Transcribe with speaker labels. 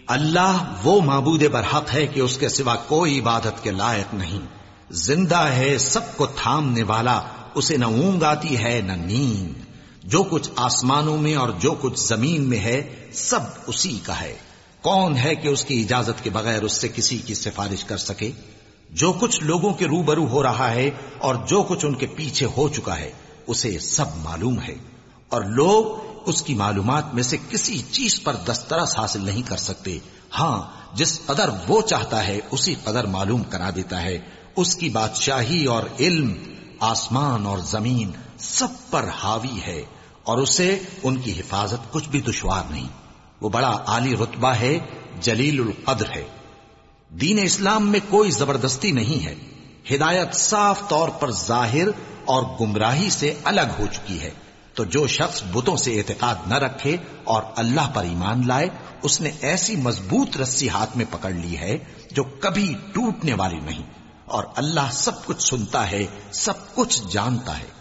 Speaker 1: اللہ وہ معبود برحق ہے کہ اس کے سوا کوئی عبادت کے لائق نہیں، زندہ ہے، سب کو تھامنے والا، اسے نہ اونگ آتی ہے نہ نیند، جو کچھ آسمانوں میں اور جو کچھ زمین میں ہے سب اسی کا ہے۔ کون ہے کہ اس کی اجازت کے بغیر اس سے کسی کی سفارش کر سکے؟ جو کچھ لوگوں کے روبرو ہو رہا ہے اور جو کچھ ان کے پیچھے ہو چکا ہے اسے سب معلوم ہے، اور لوگ اس کی معلومات میں سے کسی چیز پر دسترس حاصل نہیں کر سکتے۔ ہاں، جس قدر وہ چاہتا ہے اسی قدر معلوم کرا دیتا ہے۔ اس کی بادشاہی اور علم آسمان اور زمین سب پر حاوی ہے، اور اسے ان کی حفاظت کچھ بھی دشوار نہیں۔ وہ بڑا عالی رتبہ ہے، جلیل القدر ہے۔ دین اسلام میں کوئی زبردستی نہیں ہے، ہدایت صاف طور پر ظاہر اور گمراہی سے الگ ہو چکی ہے۔ تو جو شخص بتوں سے اعتقاد نہ رکھے اور اللہ پر ایمان لائے، اس نے ایسی مضبوط رسی ہاتھ میں پکڑ لی ہے جو کبھی ٹوٹنے والی نہیں، اور اللہ سب کچھ سنتا ہے، سب کچھ جانتا ہے۔